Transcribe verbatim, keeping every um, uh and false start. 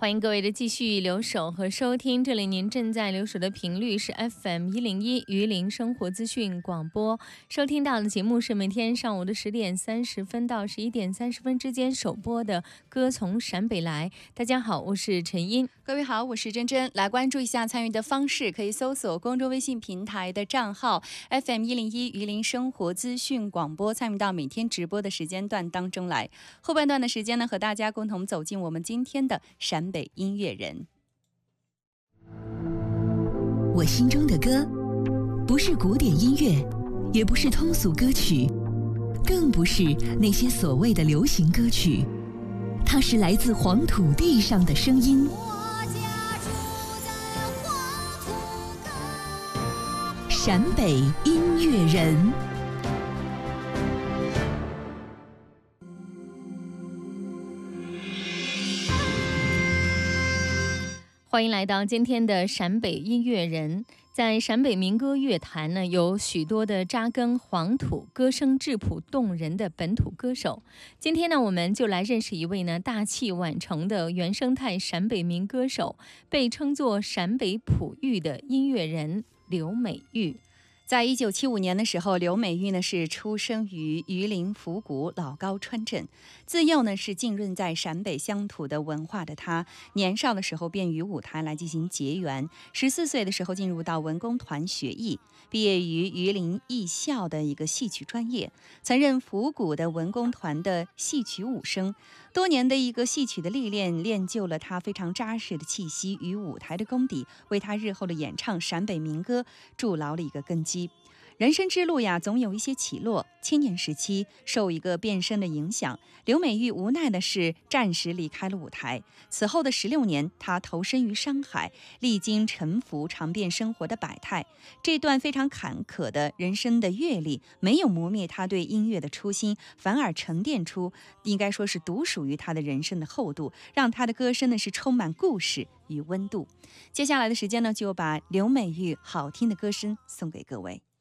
欢迎各位的继续留守和收听，这里您正在留守的频率是 F M 一零一榆林生活资讯广播，收听到的节目是每天上午的十点三十分到十一点三十分之间首播的《歌从陕北来》。大家好，我是陈音。 各位好，我是珍珍。来关注一下参与的方式，可以搜索公众微信平台的账号 F M 一零一榆林生活资讯广播，参与到每天直播的时间段当中来。后半段的时间呢，和大家共同走进我们今天的陕北音乐人。 我心中的歌，不是古典音乐，也不是通俗歌曲，更不是那些所谓的流行歌曲，它是来自黄土地上的声音。陕北音乐人。 欢迎来到今天的陕北音乐人。在陕北民歌乐坛呢，有许多的扎根黄土、歌声质朴动人的本土歌手。今天呢，我们就来认识一位呢大器晚成的原生态陕北民歌手，被称作陕北璞玉的音乐人刘美玉。 在一九七五年的时候，刘美玉呢是出生于榆林府谷老高川镇。自幼呢是浸润在陕北乡土的文化的她，年少的时候便与舞台来进行结缘。十四岁的时候进入到文工团学艺，毕业于榆林艺校的一个戏曲专业，曾任府谷的文工团的戏曲武生。多年的一个戏曲的历练，练就了她非常扎实的气息与舞台的功底，为她日后的演唱陕北民歌筑牢了一个根基。人生之路呀，总有一些起落。青年时期受一个变声的影响，刘美玉无奈的是暂时离开了舞台。此后的十六年，她投身于商海，历经沉浮尝遍生活的百态。这段非常坎坷的人生的阅历，没有磨灭她对音乐的初心，反而沉淀出应该说是独属于她的人生的厚度，让她的歌声呢是充满故事与温度。接下来的时间呢，就把刘美玉好听的歌声送给各位。